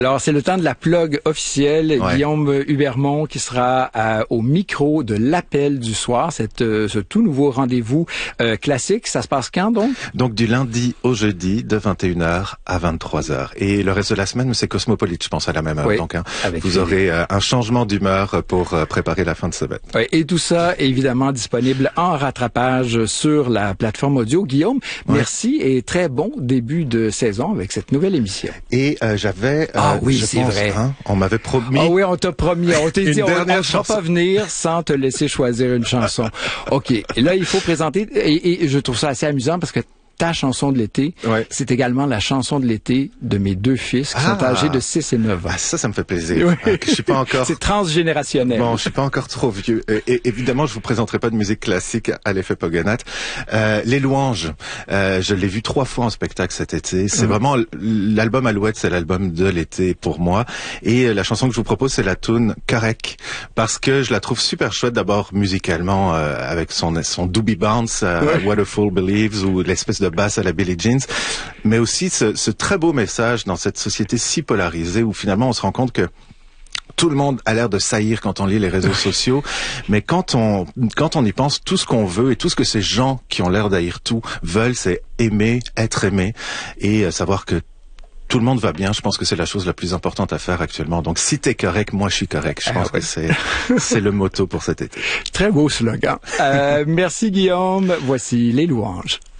Alors, c'est le temps de la plug officielle. Ouais. Guillaume Hubermont qui sera au micro de l'appel du soir, ce tout nouveau rendez-vous classique. Ça se passe quand, donc? Donc, du lundi au jeudi, de 21h à 23h. Et le reste de la semaine, c'est Cosmopolite, je pense, à la même heure. Oui, donc, vous aurez un changement d'humeur pour préparer la fin de semaine. Oui, et tout ça, évidemment, disponible en rattrapage sur la plateforme audio. Guillaume, merci et très bon début de saison avec cette nouvelle émission. Et j'avais... oui, c'est vrai. Hein, on m'avait promis... Ah oui, on t'a promis. On t'a dit, on ne va chanson. pas venir sans te laisser choisir une chanson. OK. Et là, il faut présenter... Et je trouve ça assez amusant parce que ta chanson de l'été, c'est également la chanson de l'été de mes deux fils qui sont âgés de 6 et 9 ans. Ah, ça me fait plaisir. Oui. Je suis pas encore... C'est transgénérationnel. Bon, je suis pas encore trop vieux. Et évidemment, je vous présenterai pas de musique classique à l'effet Pogonat. Les Louanges, je l'ai vu 3 fois en spectacle cet été. C'est vraiment l'album Alouette, c'est l'album de l'été pour moi. Et la chanson que je vous propose, c'est la tune Correct, parce que je la trouve super chouette. D'abord musicalement, avec son doobie bounce, What a Fool Believes, ou l'espèce de basse à la Billie Jeans, mais aussi ce très beau message dans cette société si polarisée où finalement on se rend compte que tout le monde a l'air de saillir quand on lit les réseaux sociaux, mais quand on y pense, tout ce qu'on veut et tout ce que ces gens qui ont l'air d'haïr tout veulent, c'est aimer, être aimé et savoir que tout le monde va bien. Je pense que c'est la chose la plus importante à faire actuellement. Donc, si t'es correct, moi je suis correct. Je pense que c'est le motto pour cet été. Très beau slogan. Merci Guillaume. Voici les louanges.